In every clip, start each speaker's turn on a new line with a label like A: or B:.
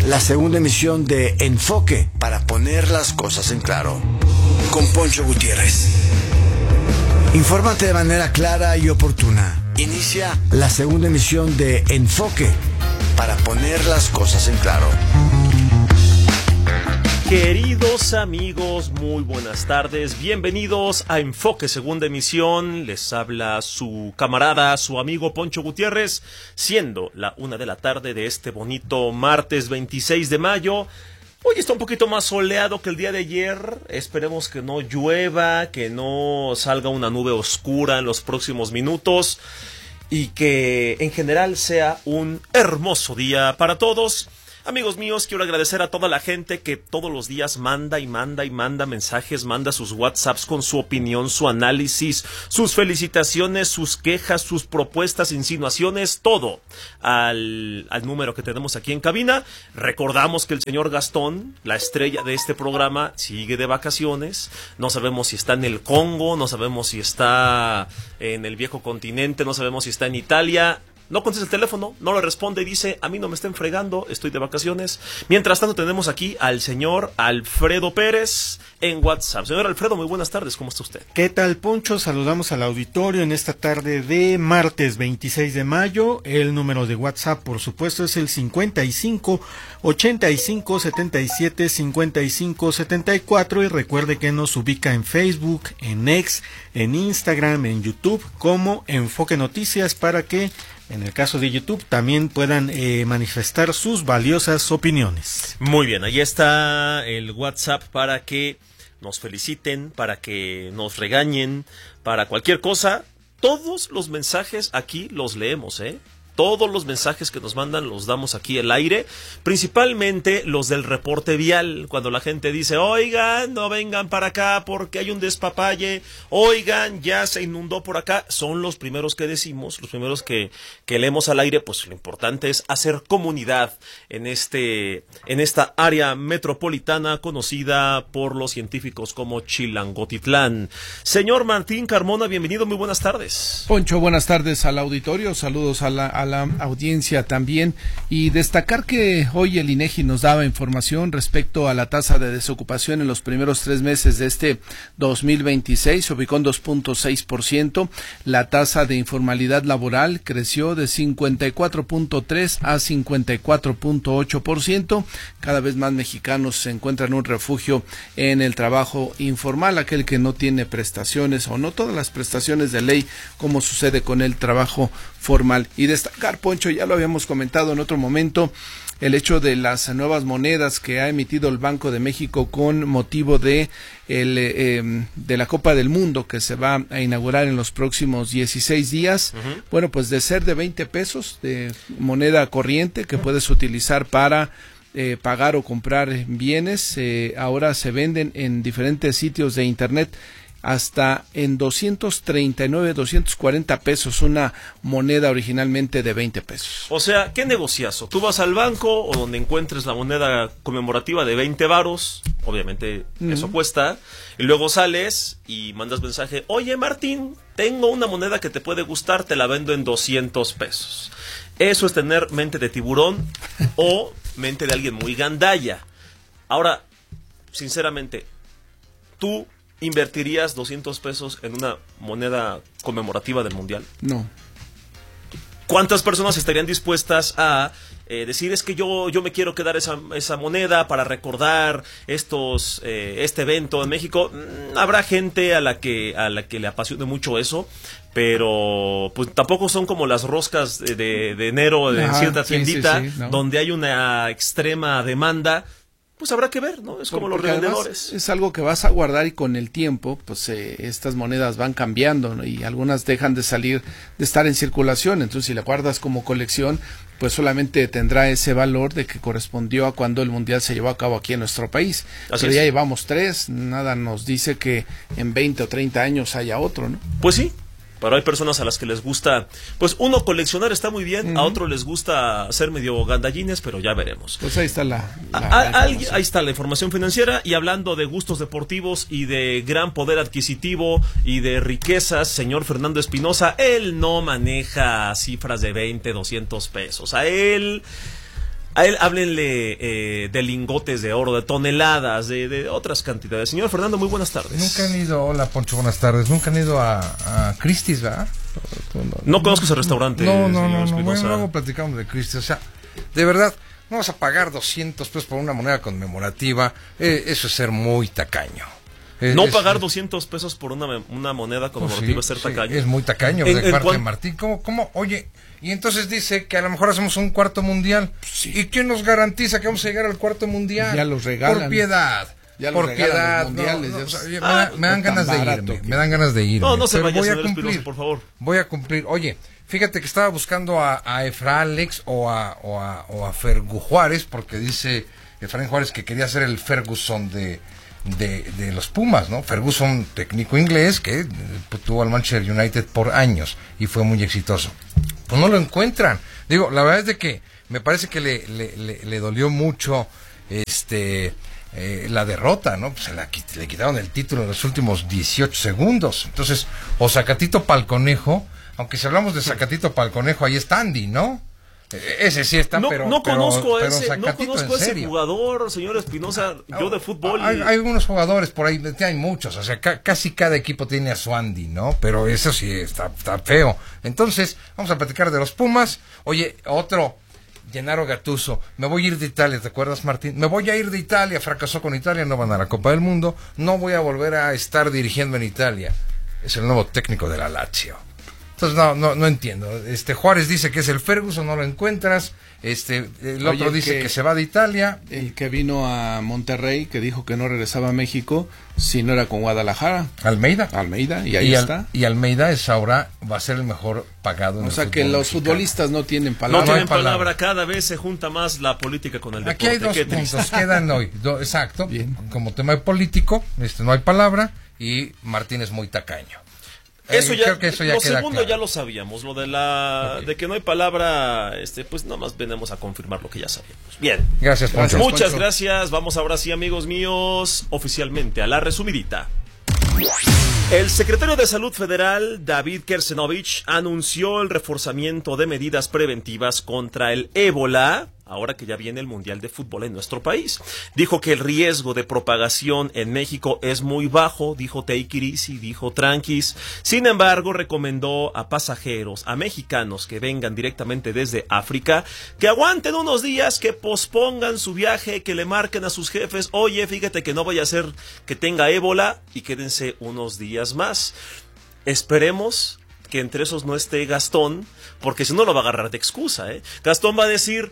A: la segunda emisión de Enfoque, para poner las cosas en claro, con Poncho Gutiérrez. Infórmate de manera clara y oportuna. Inicia la segunda emisión de Enfoque, para poner las cosas en claro.
B: Queridos amigos, muy buenas tardes, bienvenidos a Enfoque, segunda emisión. Les habla su camarada, su amigo Poncho Gutiérrez, siendo la 1 de la tarde de este bonito martes 26 de mayo. Hoy está un poquito más soleado que el día de ayer. Esperemos que no llueva, que no salga una nube oscura en los próximos minutos y que en general sea un hermoso día para todos. Amigos míos, quiero agradecer a toda la gente que todos los días manda mensajes, manda sus WhatsApps con su opinión, su análisis, sus felicitaciones, sus quejas, sus propuestas, insinuaciones, todo al número que tenemos aquí en cabina. Recordamos que el señor Gastón, la estrella de este programa, sigue de vacaciones. No sabemos si está en el Congo, no sabemos si está en el viejo continente, no sabemos si está en Italia. No contesta el teléfono, no lo responde y dice, a mí no me estén fregando, estoy de vacaciones. Mientras tanto tenemos aquí al señor Alfredo Pérez en WhatsApp. Señor Alfredo, muy buenas tardes, ¿cómo está usted?
C: ¿Qué tal, Poncho? Saludamos al auditorio en esta tarde de martes 26 de mayo. El número de WhatsApp, por supuesto, es el 55 85 77 55 74. Y recuerde que nos ubica en Facebook, en X, en Instagram, en YouTube como Enfoque Noticias, para que en el caso de YouTube también puedan manifestar sus valiosas opiniones.
B: Muy bien, ahí está el WhatsApp para que nos feliciten, para que nos regañen, para cualquier cosa. Todos los mensajes aquí los leemos, Todos los mensajes que nos mandan los damos aquí al aire, principalmente los del reporte vial, cuando la gente dice, oigan, no vengan para acá porque hay un despapalle, oigan, ya se inundó por acá, son los primeros que decimos, los primeros que leemos al aire. Pues lo importante es hacer comunidad en esta área metropolitana conocida por los científicos como Chilangotitlán. Señor Martín Carmona, bienvenido, muy buenas tardes.
D: Poncho, buenas tardes al auditorio, saludos a la audiencia también, y destacar que hoy el INEGI nos daba información respecto a la tasa de desocupación en los primeros 3 meses de este 2026, se ubicó en 2.6%, la tasa de informalidad laboral creció de 54.3 a 54.8%, cada vez más mexicanos se encuentran un refugio en el trabajo informal, aquel que no tiene prestaciones o no todas las prestaciones de ley, como sucede con el trabajo formal. Y destacar, Poncho, ya lo habíamos comentado en otro momento, el hecho de las nuevas monedas que ha emitido el Banco de México con motivo de la Copa del Mundo, que se va a inaugurar en los próximos 16 días. Uh-huh. Bueno, pues de ser de 20 pesos de moneda corriente que puedes utilizar para pagar o comprar bienes, ahora se venden en diferentes sitios de internet hasta en 239, 240 pesos, una moneda originalmente de 20 pesos.
B: O sea, ¿qué negociazo? Tú vas al banco o donde encuentres la moneda conmemorativa de 20 varos, obviamente eso cuesta, y luego sales y mandas mensaje, oye Martín, tengo una moneda que te puede gustar, te la vendo en 200 pesos. Eso es tener mente de tiburón o mente de alguien muy gandalla. Ahora, sinceramente, ¿tú invertirías 200 pesos en una moneda conmemorativa del Mundial?
D: No.
B: ¿Cuántas personas estarían dispuestas a decir, es que yo me quiero quedar esa moneda para recordar este evento en México? Habrá gente a la que le apasione mucho eso, pero pues tampoco son como las roscas de enero en cierta tiendita, no, donde hay una extrema demanda. Pues habrá que ver, ¿no? Es como los revendedores.
D: Es algo que vas a guardar y con el tiempo, pues estas monedas van cambiando, ¿no? Y algunas dejan de estar en circulación. Entonces, si la guardas como colección, pues solamente tendrá ese valor de que correspondió a cuando el Mundial se llevó a cabo aquí en nuestro país. Pero ya llevamos 3, nada nos dice que en 20 o 30 años haya otro, ¿no?
B: Pues sí. Pero hay personas a las que les gusta, pues uno coleccionar está muy bien, a otro les gusta ser medio gandallines, pero ya veremos.
D: Pues ahí está
B: ahí está la información financiera. Y hablando de gustos deportivos y de gran poder adquisitivo y de riquezas, señor Fernando Espinosa, él no maneja cifras de 20, 200 pesos. A él A él háblenle de lingotes de oro, de toneladas, de otras cantidades. Señor Fernando, muy buenas tardes.
E: Nunca han ido, hola Poncho, buenas tardes. Nunca han ido a Christie's, ¿verdad?
B: No conozco ese restaurante.
E: No.
B: Espinosa.
E: Bueno, luego platicamos de Christie's. O sea, de verdad, no vas a pagar 200 pesos por una moneda conmemorativa. Eso es ser muy tacaño.
B: Pagar 200 pesos por una moneda conmemorativa es ser tacaño.
E: Es muy tacaño de parte de Martín. ¿Cómo? Oye, y entonces dice que a lo mejor hacemos un cuarto mundial. Sí. ¿Y quién nos garantiza que vamos a llegar al cuarto mundial?
D: Ya los regalan.
E: Por piedad.
D: Ya
E: por piedad.
D: Los mundiales,
E: me dan ganas de irme. Me dan ganas de irme.
B: No se vaya,
E: señor
B: Espinosa, por favor.
E: Voy a cumplir. Oye, fíjate que estaba buscando a Efra Alex o a Fergu Juárez, porque dice Efraín Juárez que quería ser el Ferguson de los Pumas, ¿no? Ferguson, técnico inglés que tuvo al Manchester United por años y fue muy exitoso. Pues no lo encuentran. Digo, la verdad es de que me parece que le dolió mucho la derrota, ¿no? Pues le quitaron el título en los últimos 18 segundos. Entonces, o Zacatito pa'l conejo, aunque si hablamos de Zacatito pa'l conejo, ahí está Andy, ¿no? Ese sí está,
B: no conozco ese
E: serio.
B: Jugador, señor Espinosa. Yo de fútbol.
E: Hay algunos jugadores por ahí, hay muchos, o sea, casi cada equipo tiene a su Andy, ¿no? Pero eso sí está feo. Entonces, vamos a platicar de los Pumas. Oye, otro, Gennaro Gattuso, me voy a ir de Italia, ¿te acuerdas, Martín? Me voy a ir de Italia, fracasó con Italia, no van a la Copa del Mundo, no voy a volver a estar dirigiendo en Italia. Es el nuevo técnico de la Lazio. Entonces no entiendo. Juárez dice que es el Ferguson, no lo encuentras. Otro dice que se va de Italia.
D: El que vino a Monterrey, que dijo que no regresaba a México si no era con Guadalajara.
E: Almeida,
D: y ahí está.
E: Y Almeida ahora va a ser el mejor pagado en el fútbol.
D: O sea que los futbolistas no tienen palabra.
B: No tienen palabra. Cada vez se junta más la política con el deporte.
E: Aquí hay dos puntos, quedan hoy. Exacto. Bien. Como tema político, no hay palabra y Martín es muy tacaño.
B: Creo
E: que eso ya
B: lo
E: queda
B: segundo
E: claro.
B: Ya lo sabíamos, lo de que no hay palabra, pues nada más venimos a confirmar lo que ya sabíamos. Bien.
E: Gracias, Poncho.
B: Muchas gracias. Vamos ahora sí, amigos míos, oficialmente a la resumidita. El secretario de Salud Federal, David Kersenovich, anunció el reforzamiento de medidas preventivas contra el ébola, ahora que ya viene el Mundial de Fútbol en nuestro país. Dijo que el riesgo de propagación en México es muy bajo, dijo take it easy, dijo tranquis. Sin embargo, recomendó a pasajeros, a mexicanos que vengan directamente desde África, que aguanten unos días, que pospongan su viaje, que le marquen a sus jefes, oye, fíjate que no vaya a ser que tenga ébola, y quédense unos días más. Esperemos que entre esos no esté Gastón, porque si no lo va a agarrar de excusa, ¿eh? Gastón va a decir,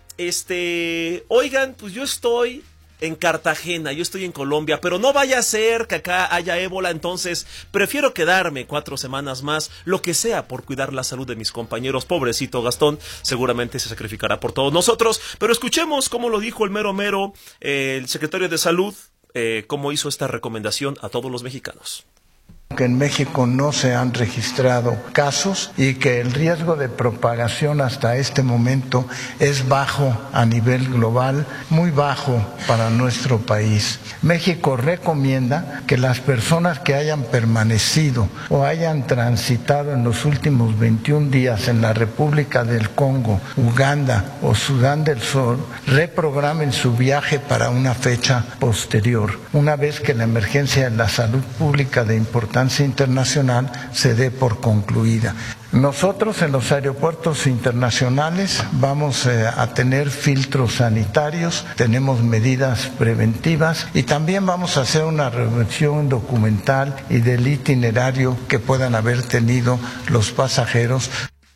B: oigan, pues yo estoy en Cartagena, yo estoy en Colombia, pero no vaya a ser que acá haya ébola, entonces prefiero quedarme 4 semanas más, lo que sea, por cuidar la salud de mis compañeros. Pobrecito Gastón, seguramente se sacrificará por todos nosotros, pero escuchemos cómo lo dijo el mero, el secretario de Salud, cómo hizo esta recomendación a todos los mexicanos.
F: Que en México no se han registrado casos y que el riesgo de propagación hasta este momento es bajo a nivel global, muy bajo para nuestro país. México recomienda que las personas que hayan permanecido o hayan transitado en los últimos 21 días en la República del Congo, Uganda o Sudán del Sur reprogramen su viaje para una fecha posterior, una vez que la emergencia de la salud pública de importancia internacional se dé por concluida. Nosotros en los aeropuertos internacionales vamos a tener filtros sanitarios, tenemos medidas preventivas y también vamos a hacer una revisión documental y del itinerario que puedan haber tenido los pasajeros.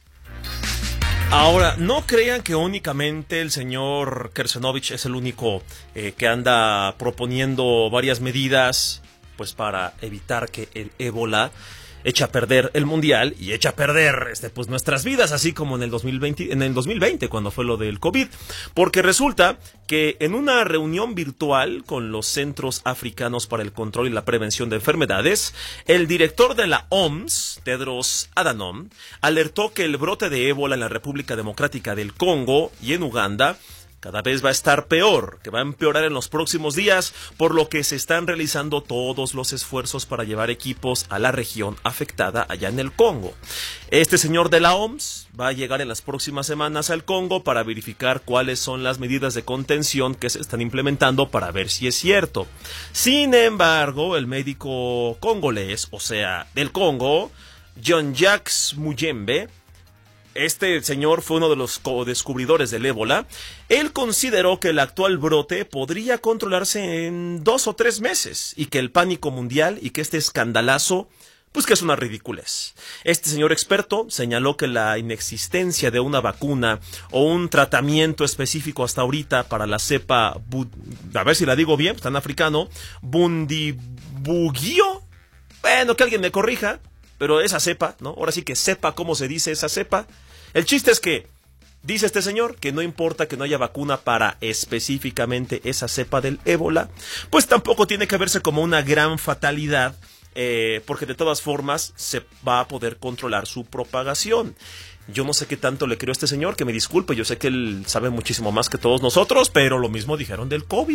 B: Ahora, no crean que únicamente el señor Kersenovich es el único que anda proponiendo varias medidas pues para evitar que el ébola eche a perder el mundial y eche a perder pues nuestras vidas, así como en el 2020 cuando fue lo del COVID, porque resulta que en una reunión virtual con los Centros Africanos para el Control y la Prevención de Enfermedades, el director de la OMS, Tedros Adhanom, alertó que el brote de ébola en la República Democrática del Congo y en Uganda cada vez va a estar peor, que va a empeorar en los próximos días, por lo que se están realizando todos los esfuerzos para llevar equipos a la región afectada allá en el Congo. Este señor de la OMS va a llegar en las próximas semanas al Congo para verificar cuáles son las medidas de contención que se están implementando para ver si es cierto. Sin embargo, el médico congolés, o sea, del Congo, Jean-Jacques Muyembe, este señor fue uno de los co-descubridores del ébola. Él consideró que el actual brote podría controlarse en 2 o 3 meses y que el pánico mundial y que este escandalazo, pues que es una ridiculez. Este señor experto señaló que la inexistencia de una vacuna o un tratamiento específico hasta ahorita para la cepa, a ver si la digo bien, está en africano, Bundibugyo, bueno, que alguien me corrija, pero esa cepa, ¿no? Ahora sí que sepa cómo se dice esa cepa. El chiste es que dice este señor que no importa que no haya vacuna para específicamente esa cepa del ébola, pues tampoco tiene que verse como una gran fatalidad, porque de todas formas se va a poder controlar su propagación. Yo no sé qué tanto le creo a este señor, que me disculpe, yo sé que él sabe muchísimo más que todos nosotros, pero lo mismo dijeron del COVID.